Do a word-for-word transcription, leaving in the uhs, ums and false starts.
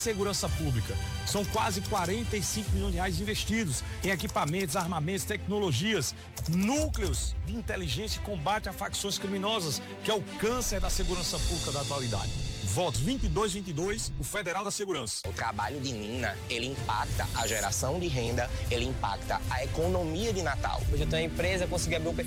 Segurança Pública. São quase quarenta e cinco milhões de reais investidos em equipamentos, armamentos, tecnologias, núcleos de inteligência e combate a facções criminosas, que é o câncer da segurança pública da atualidade. Votos vinte e dois, vinte e dois, o Federal da Segurança. O trabalho de Nina, ele impacta a geração de renda, ele impacta a economia de Natal. Hoje eu tenho uma empresa, consegui abrir um